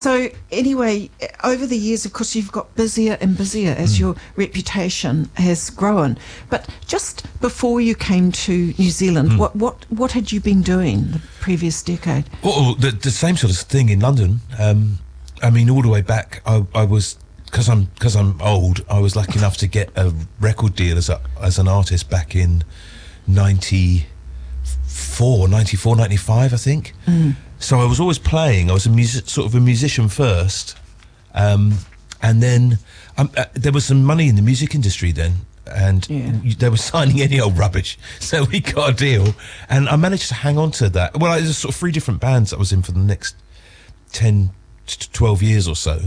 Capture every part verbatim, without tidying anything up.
So anyway, over the years, of course, you've got busier and busier as mm. your reputation has grown. But just before you came to New Zealand, mm. what, what what had you been doing the previous decade? Well, the, the same sort of thing in London. Um, I mean, all the way back, I, I was, because I'm because I'm old, I was lucky enough to get a record deal as a, as an artist back in ninety-four, ninety-four, ninety-five, I think. Mm. So I was always playing. I was a music, sort of a musician first, um, and then um, uh, there was some money in the music industry then, and yeah. you, they were signing any old rubbish. So we got a deal, and I managed to hang on to that. Well, there's sort of three different bands I was in for the next ten to twelve years or so,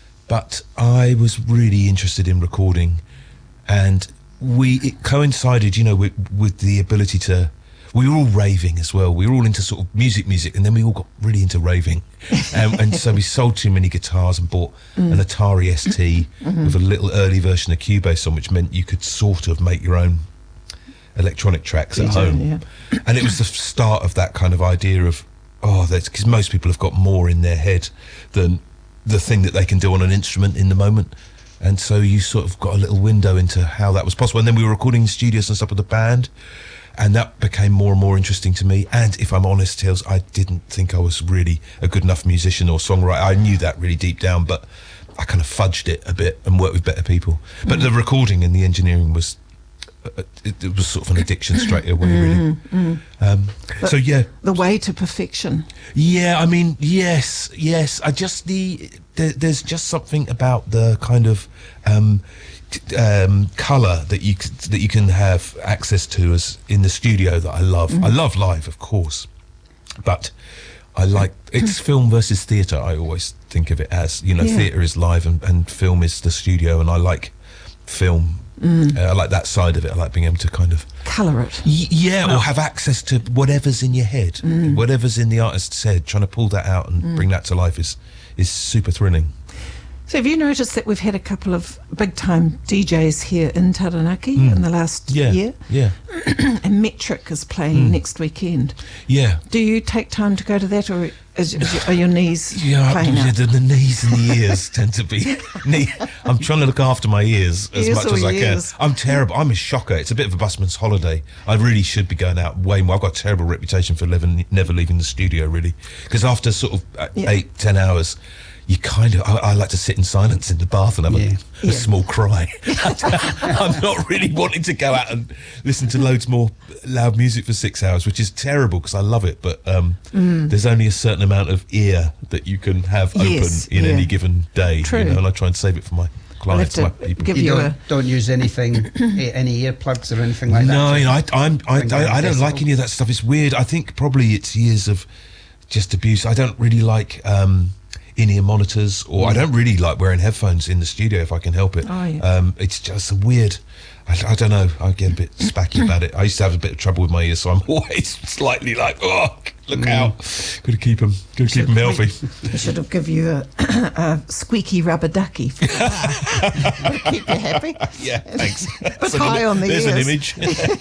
but I was really interested in recording, and we it coincided, you know, with, with the ability to. We were all raving as well. We were all into sort of music, music, and then we all got really into raving. Um, and so we sold too many guitars and bought mm. an Atari S T mm-hmm. with a little early version of Cubase on, which meant you could sort of make your own electronic tracks at home. Yeah. And it was the start of that kind of idea of, oh, that's because most people have got more in their head than the thing that they can do on an instrument in the moment. And so you sort of got a little window into how that was possible. And then we were recording in studios and stuff with the band. And that became more and more interesting to me. And if I'm honest, Hills, I didn't think I was really a good enough musician or songwriter. I knew that really deep down, but I kind of fudged it a bit and worked with better people. But mm. the recording and the engineering was, uh, it, it was sort of an addiction straight away, really. Mm, mm. Um, so, yeah. The way to perfection. Yeah, I mean, yes, yes. I just, the, there, there's just something about the kind of... Um, Um, colour that you that you can have access to as in the studio that I love. Mm. I love live, of course, but I like it's film versus theatre. I always think of it as, you know, yeah. theatre is live and, and film is the studio, and I like film. Mm. Uh, I like that side of it. I like being able to kind of colour it. Y- yeah, oh. or have access to whatever's in your head, mm. whatever's in the artist's head. Trying to pull that out and mm. bring that to life is is super thrilling. So have you noticed that we've had a couple of big-time D Js here in Taranaki mm. in the last yeah, year? Yeah, and Metric is playing mm. next weekend. Yeah. Do you take time to go to that, or is, is your, are your knees yeah, playing yeah, out? The, the knees and the ears tend to be... knee, I'm trying to look after my ears as ears much as I ears. can. I'm terrible. I'm a shocker. It's a bit of a busman's holiday. I really should be going out way more. I've got a terrible reputation for living, never leaving the studio, really. Because after sort of yeah. eight, ten hours... You kind of, I, I like to sit in silence in the bath and have yeah. a, a yeah. small cry. I'm not really wanting to go out and listen to loads more loud music for six hours, which is terrible because I love it. But um, mm. there's only a certain amount of ear that you can have open yes, in yeah. any given day. True. You know, and I try and save it for my clients, my people. Give you, you don't, a... don't use anything, any earplugs or anything like no, that? No, you know, I, I'm, I, I, I don't like any of that stuff. It's weird. I think probably it's years of just abuse. I don't really like... Um, in-ear monitors, or mm. I don't really like wearing headphones in the studio if I can help it. Oh, yeah. um, it's just a weird, I, I don't know, I get a bit spacky about it. I used to have a bit of trouble with my ears, so I'm always slightly like, oh, look mm. out, gotta keep them, gotta keep them healthy. We should have given you a, a squeaky rubber ducky for that. Keep you happy. Yeah, thanks. But high on the There's ears. an image.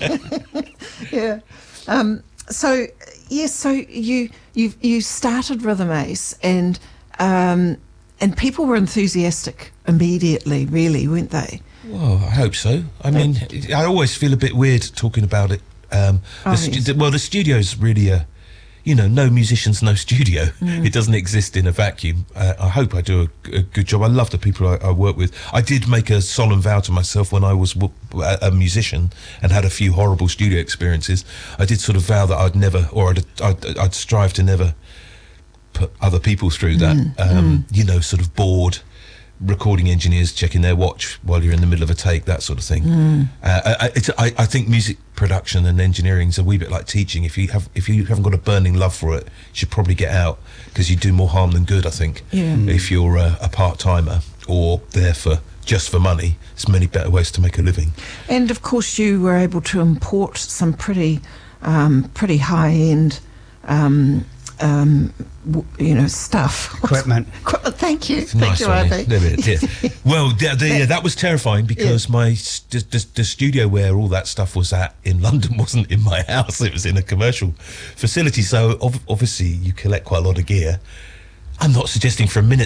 Yeah. Um, so, yes, so you you you started Rhythm Ace, and um, and people were enthusiastic immediately, really, weren't they? Well, I hope so. I mean, I always feel a bit weird talking about it. Um, oh, the stu- yes. the, well, the studio's really a, you know, no musicians, no studio. Mm. It doesn't exist in a vacuum. Uh, I hope I do a, a good job. I love the people I, I work with. I did make a solemn vow to myself when I was w- a musician and had a few horrible studio experiences. I did sort of vow that I'd never, or I'd, I'd, I'd strive to never put other people through that. Mm. Um, mm. You know, sort of bored recording engineers checking their watch while you're in the middle of a take, that sort of thing. Mm. Uh, I, it's, I, I think music production and engineering is a wee bit like teaching. If you have, if you haven't got a burning love for it, you should probably get out, because you do more harm than good, I think. Yeah. Mm. If you're a, a part-timer or there for just for money, there's many better ways to make a living. And of course, you were able to import some pretty, um, pretty high-end. Um, Um, w- you know, stuff. Equipment. Equipment. Thank you. It's Thank nice you, one, Ivy. yeah. Yeah. Well, the, the, yeah, that was terrifying, because yeah. my the, the, the studio where all that stuff was at in London wasn't in my house. It was in a commercial facility. So ov- obviously you collect quite a lot of gear. I'm not suggesting for a minute